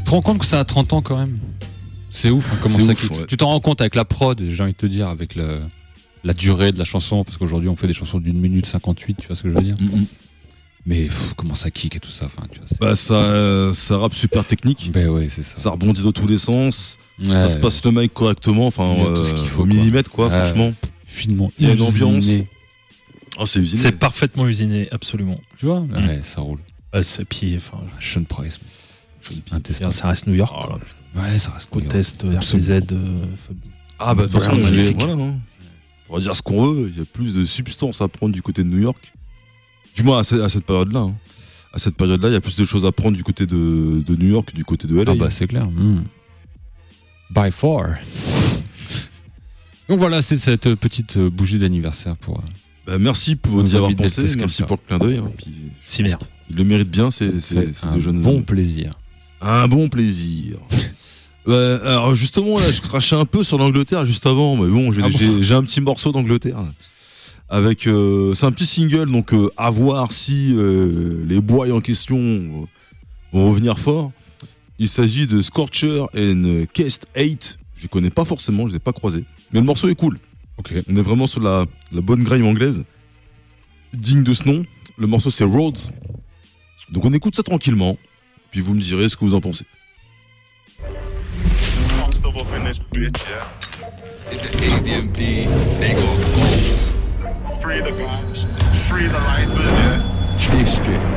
te rends compte que ça a 30 ans quand même? C'est ouf, hein, comment C'est ça. ouf, ouais. Tu t'en rends compte avec la prod, j'ai envie de te dire, avec la durée de la chanson, parce qu'aujourd'hui on fait des chansons d'1 minute 58, tu vois ce que je veux dire? Mais comment ça kick et tout ça, enfin, tu vois. Bah, ça rappe super technique. Ben ouais, c'est ça. Ça rebondit dans tous les sens. Ouais. Ça se passe le mic correctement, enfin, Il y a tout ce qu'il faut, au quoi. millimètre, quoi, Ouais. franchement. Finement. Il y a une usiné. ambiance. Ah, c'est usiné. C'est parfaitement usiné, absolument. Tu vois? Ouais, ça roule. Ouais, puis, enfin, Sean Price. Intestin. ça reste New York. Ah, quoi. là, Ouais, ça reste. Test, Absolument. RPZ. Ah, bah, de toute façon, Vraiment magnifique. voilà, hein. On va dire ce qu'on veut, il y a plus de substance à prendre du côté de New York. Du moins, à cette période-là. Hein. À cette période-là, il y a plus de choses à prendre du côté de New York que du côté de LA. Ah bah c'est clair. By far. Donc voilà, c'est cette petite bougie d'anniversaire pour. Bah, merci pour d'y Nos avoir amis de pensé, Delta merci Skelter. pour le clin d'œil. Hein. Puis, Si bien. il le mérite bien, c'est un de jeunes bon hommes. plaisir. Un bon plaisir. Alors justement, là, je crachais un peu sur l'Angleterre juste avant, mais bon, j'ai un petit morceau d'Angleterre. Avec, c'est un petit single, donc à voir si les boys en question vont revenir fort. Il s'agit de Scorcher and Cast 8. Je les connais pas forcément, je les ai pas croisés. Mais le morceau est cool. Ok. On est vraiment sur la bonne grime anglaise. Digne de ce nom. Le morceau c'est Roads. Donc on écoute ça tranquillement. Puis vous me direz ce que vous en pensez. It's an ADMD, they go gold. Free the guns, free the life, yeah. District.